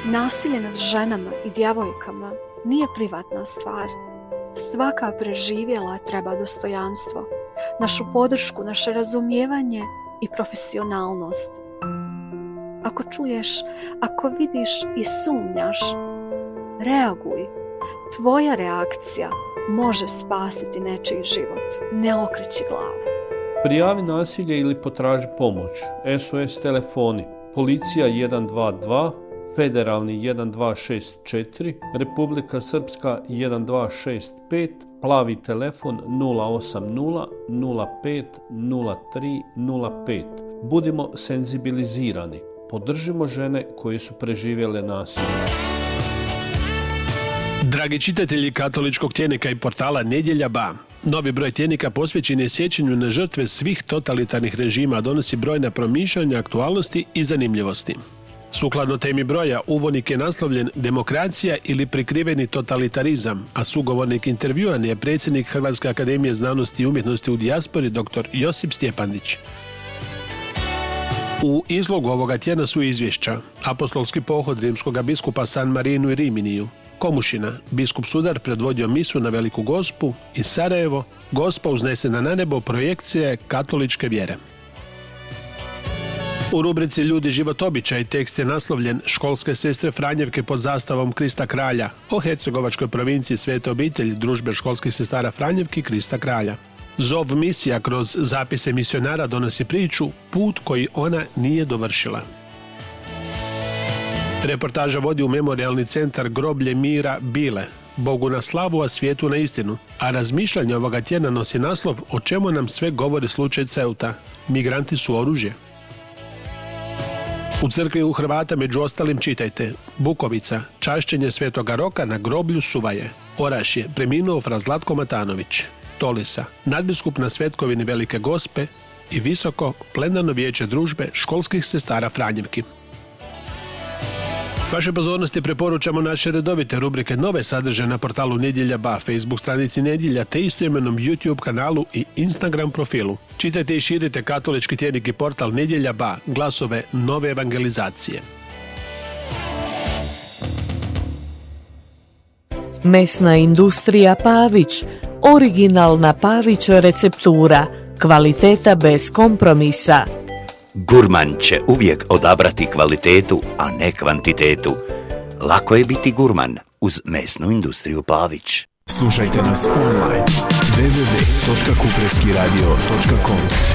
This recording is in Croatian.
Nasilje nad ženama i djevojkama nije privatna stvar. Svaka preživjela treba dostojanstvo, našu podršku, naše razumijevanje i profesionalnost. Ako čuješ, ako vidiš i sumnjaš, reaguj. Tvoja reakcija može spasiti nečiji život. Ne okreći glavu. Prijavi nasilje ili potraži pomoć. SOS telefoni. Policija 122, Federalni 1264, Republika Srpska 1265, plavi telefon 080 05 03 05. Budimo senzibilizirani. Podržimo žene koje su preživjele nasilje. Dragi čitatelji katoličkog tjednika i portala Nedjelja Ba, novi broj tjednika posvećen je sjećanju na žrtve svih totalitarnih režima, donosi brojna promišljanja, aktualnosti i zanimljivosti. Sukladno temi broja, uvodnik je naslovljen Demokracija ili prikriveni totalitarizam, a sugovornik intervjuan je predsjednik Hrvatske akademije znanosti i umjetnosti u dijaspori dr. Josip Stjepandić. U izlogu ovoga tjedna su izvješća: apostolski pohod rimskoga biskupa San Marinu i Riminiju, Komušina, biskup Sudar predvodio misu na Veliku Gospu i Sarajevo, Gospa uznesena na nebo, projekcije katoličke vjere. U rubrici Ljudi, život, običaj tekst je naslovljen Školske sestre Franjevke pod zastavom Krista Kralja o hercegovačkoj provinciji Svete obitelji Družbe školskih sestara Franjevki Krista Kralja. Zov misija kroz zapise misionara donosi priču Put koji ona nije dovršila. Reportaža vodi u memorijalni centar Groblje mira Bile, Bogu na slavu, a svijetu na istinu, a razmišljanje ovoga tjedna nosi naslov O čemu nam sve govori slučaj Ceuta. Migranti su oružje. U crkvi u Hrvata među ostalim čitajte: Bukovica, čašćenje Svetoga Roka na groblju Suvaje. Orašje, preminuo fra Zlatko Matanović. Tolisa, nadbiskup na Svetkovini Velike Gospe i Visoko plenarno vijeće Družbe školskih sestara Franjevki. Vaše pozornosti preporučamo naše redovite rubrike Nove sadržaje na portalu Nedjelja Ba, Facebook stranici Nedjelja te istoimenom YouTube kanalu i Instagram profilu. Čitajte i širite katolički tjednik i portal Nedjelja Ba, glasove nove evangelizacije. Mesna industrija Pavić, originalna Pavić receptura, kvaliteta bez kompromisa. Gurman će uvijek odabrati kvalitetu, a ne kvantitetu. Lako je biti gurman uz mesnu industriju Pavić. Slušajte nas online www.kupreskiradio.com.